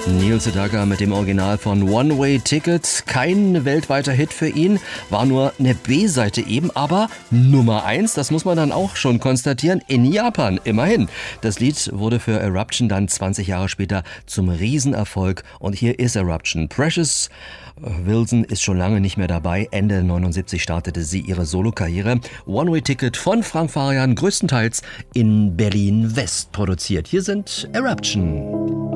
Neil Sedaka mit dem Original von One Way Ticket. Kein weltweiter Hit für ihn, war nur eine B-Seite eben, aber Nummer 1, das muss man dann auch schon konstatieren, in Japan, immerhin. Das Lied wurde für Eruption dann 20 Jahre später zum Riesenerfolg und hier ist Eruption. Precious Wilson ist schon lange nicht mehr dabei. Ende 79 startete sie ihre Solokarriere. One Way Ticket von Frank Farian, größtenteils in Berlin-West produziert. Hier sind Eruption.